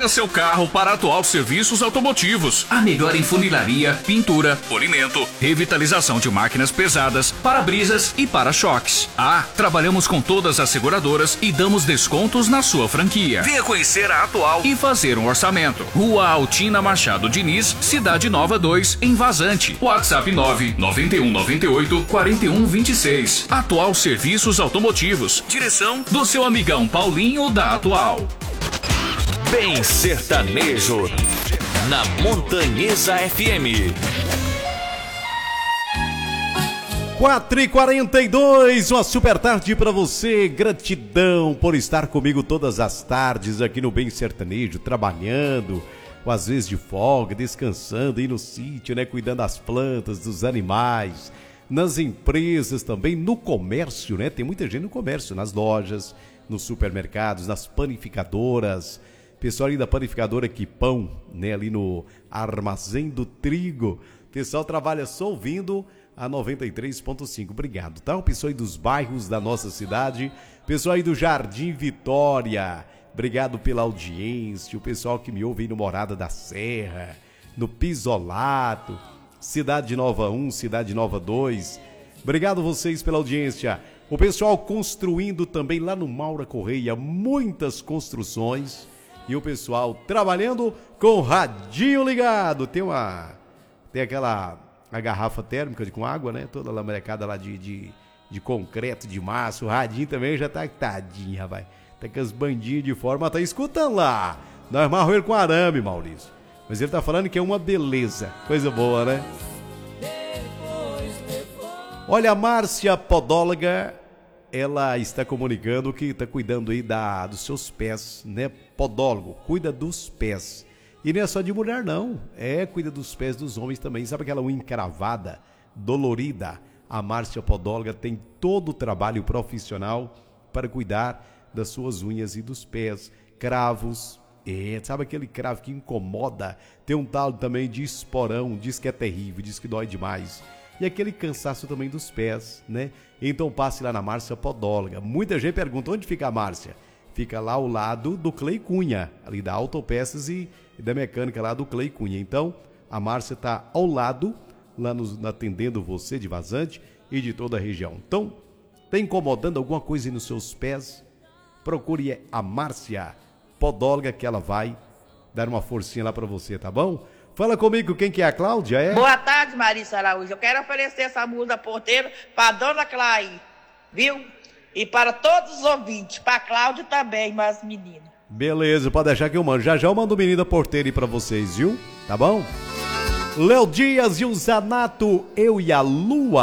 Traga seu carro para a Atual Serviços Automotivos. A melhor em funilaria, pintura, polimento, revitalização de máquinas pesadas, para-brisas e para-choques. Trabalhamos com todas as seguradoras e damos descontos na sua franquia. Venha conhecer a Atual e fazer um orçamento. Rua Altina Machado Diniz, Cidade Nova 2, em Vazante. WhatsApp 99198-4126. Atual Serviços Automotivos. Direção do seu amigão Paulinho da Atual. Bem sertanejo na Montanhesa FM. 4h42, uma super tarde pra você. Gratidão por estar comigo todas as tardes aqui no Bem Sertanejo, trabalhando, ou às vezes de folga, descansando, aí no sítio, né? Cuidando das plantas, dos animais, nas empresas também, no comércio, né? Tem muita gente no comércio, nas lojas, nos supermercados, nas panificadoras. Pessoal ali da panificadora Quipão, né? Ali no Armazém do Trigo. Pessoal trabalha só ouvindo a 93.5. Obrigado, tá? O pessoal aí dos bairros da nossa cidade, pessoal aí do Jardim Vitória, obrigado pela audiência, o pessoal que me ouve aí no Morada da Serra, no Pisolato, Cidade Nova 1, Cidade Nova 2, obrigado vocês pela audiência. O pessoal construindo também lá no Maura Correia, muitas construções, e o pessoal trabalhando com o radinho ligado. Tem aquela a garrafa térmica com água, né? Toda lambrecada lá de concreto, de massa. O radinho também já tá tadinho, rapaz. Tá com as bandinhas de fora, mas tá escutando lá. Nós marramos ele com arame, Maurício. Mas ele tá falando que é uma beleza. Coisa boa, né? Olha, a Márcia Podóloga, ela está comunicando que tá cuidando aí dos seus pés, né? Podólogo, cuida dos pés. E não é só de mulher, não. Cuida dos pés dos homens também. Sabe aquela unha encravada, dolorida? A Márcia Podóloga tem todo o trabalho profissional para cuidar das suas unhas e dos pés. Cravos. Sabe aquele cravo que incomoda? Tem um tal também de esporão. Diz que é terrível, diz que dói demais. E aquele cansaço também dos pés, né? Então passe lá na Márcia Podóloga. Muita gente pergunta, onde fica a Márcia? Fica lá ao lado do Clay Cunha, ali da Autopeças e da mecânica lá do Clay Cunha. Então, a Márcia está ao lado, lá atendendo você de Vazante e de toda a região. Então, está incomodando alguma coisa aí nos seus pés? Procure a Márcia Podóloga, que ela vai dar uma forcinha lá para você, tá bom? Fala comigo, quem que é a Cláudia? Boa tarde, Marisa Araújo. Eu quero oferecer essa música porteira para a dona Clay, viu? E para todos os ouvintes, para a Cláudia também, mas menina. Beleza, pode deixar que eu mando. Já eu mando o menino porteiro aí pra vocês, viu? Tá bom? Léo Dias e o Zanato, Eu e a Lua.